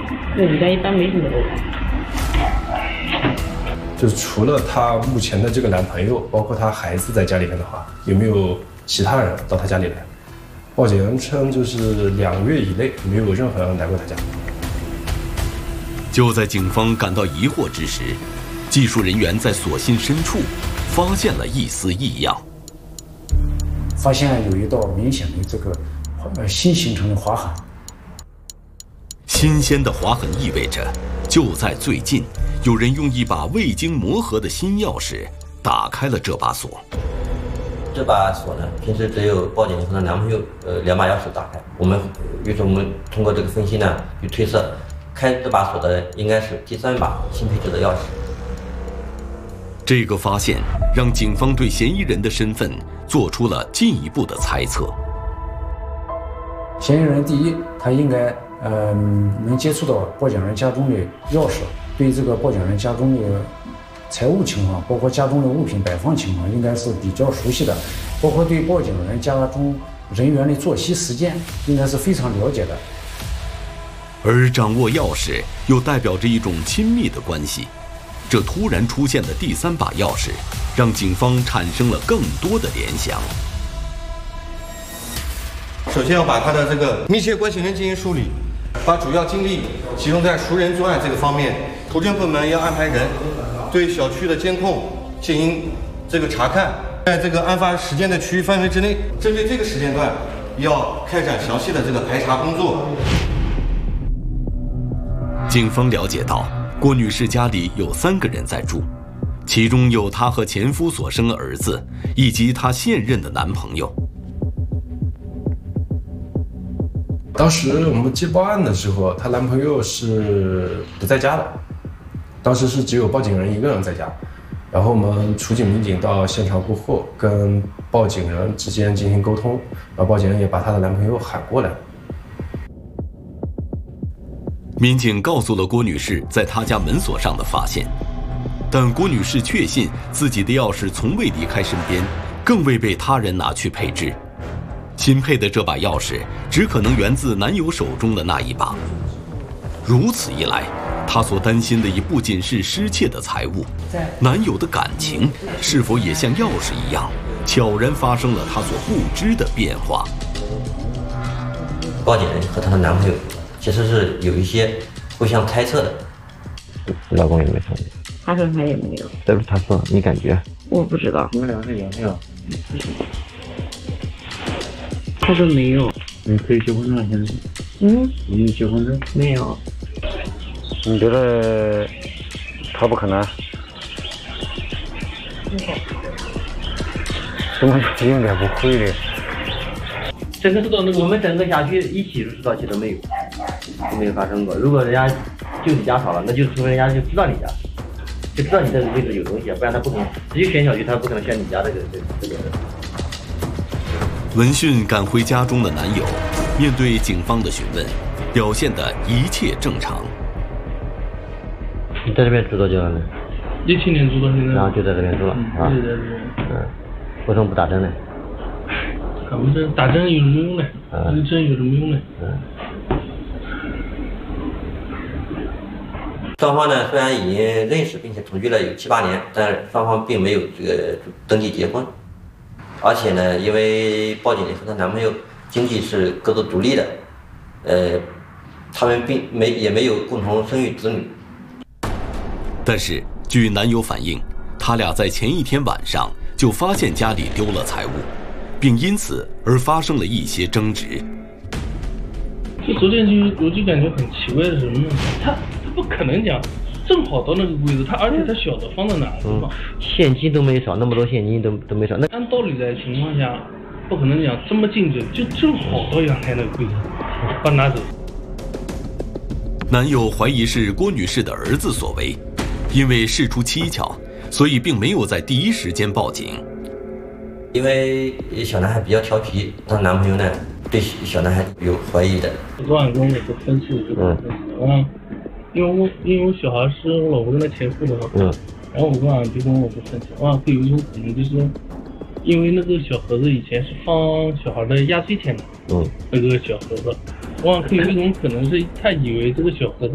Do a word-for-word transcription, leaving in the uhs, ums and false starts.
我们家一般没什么漏。 就是除了她目前的这个男朋友，包括她孩子在家里面的话，有没有其他人到她家里来？报警人称，就是两个月以内没有任何人来过她家。 就在警方感到疑惑之时，技术人员在锁芯深处发现了一丝异样， 发现有一道明显的这个呃新形成的划痕。 新鲜的划痕意味着，就在最近，有人用一把未经磨合的新钥匙打开了这把锁。 这把锁呢，平时只有报警和她男朋友呃两把钥匙打开。我们于是我们通过这个分析呢，就推测，开这把锁的应该是第三把新配置的钥匙。 这个发现让警方对嫌疑人的身份做出了进一步的猜测。 嫌疑人第一，他应该呃能接触到报警人家中的钥匙，对这个报警人家中的财务情况，包括家中的物品摆放情况，应该是比较熟悉的，包括对报警人家中人员的作息时间，应该是非常了解的。 而掌握钥匙又代表着一种亲密的关系，这突然出现的第三把钥匙，让警方产生了更多的联想。 首先要把他的这个密切关系人进行梳理，把主要精力集中在熟人作案这个方面。图侦部门要安排人对小区的监控进行这个查看，在这个案发时间的区域范围之内，针对这个时间段要开展详细的这个排查工作。 警方了解到，郭女士家里有三个人在住，其中有她和前夫所生的儿子，以及她现任的男朋友。 当时我们接报案的时候，她男朋友是不在家的，当时是只有报警人一个人在家。然后我们处警民警到现场过后，跟报警人之间进行沟通，然后报警人也把她的男朋友喊过来。 民警告诉了郭女士在她家门锁上的发现，但郭女士确信自己的钥匙从未离开身边，更未被他人拿去配置。新配的这把钥匙只可能源自男友手中的那一把。如此一来，她所担心的也不仅是失窃的财物，男友的感情是否也像钥匙一样，悄然发生了她所不知的变化。 报警人和她的男朋友其实是有一些互相猜测的。 老公有没有说？ 他说他也没有。 但是他说你感觉？ 我不知道。 你们两个有没有？ 他说没有。 你可以结婚证现在？ 嗯。 你有结婚证？ 没有。 你觉得他不可能？怎么应该不会的？ 整个知道那个我们整个辖区一起入盗窃都没有，都没有发生过。如果人家就你家少了，那就说明人家就知道你家，就知道你这个位置有东西，不然他不可能直接选小区，他不可能选你家这个这个这个人。 闻讯赶回家中的男友，面对警方的询问，表现得一切正常。 你在这边住多久了呢？ 一七年住到现在。 然后就在这边住了， 嗯、 啊？ 就在这边。 嗯，为什么不打针呢？ 打不针，打针有什么用呢？打针有什么用呢？ 嗯。双方呢虽然已经认识并且同居了有七八年，但双方并没有这个登记结婚。而且呢，因为报警人和她男朋友经济是各自独立的，呃，他们并没也没有共同生育子女。 但是，据男友反映，他俩在前一天晚上就发现家里丢了财物，并因此而发生了一些争执。 就昨天就我就感觉很奇怪的是什么呢？他他不可能讲正好到那个位置，他而且他晓得放在哪儿是吧？ 现金都没少，那么多现金都都没少。那按道理的情况下，不可能讲这么近就就正好到阳台那个位置，把拿走。 男友怀疑是郭女士的儿子所为，因为事出蹊跷，所以并没有在第一时间报警。 因为小男孩比较调皮，她男朋友呢对小男孩有怀疑的。 昨晚跟我不分析，我就分析，嗯，因为我因为我小孩是我老婆跟他前夫的嘛，嗯，然后我昨晚就跟我不分析，哇，会有一种可能就是，因为那个小盒子以前是放小孩的压岁钱的，嗯，那个小盒子，哇，可有一种可能是他以为这个小盒子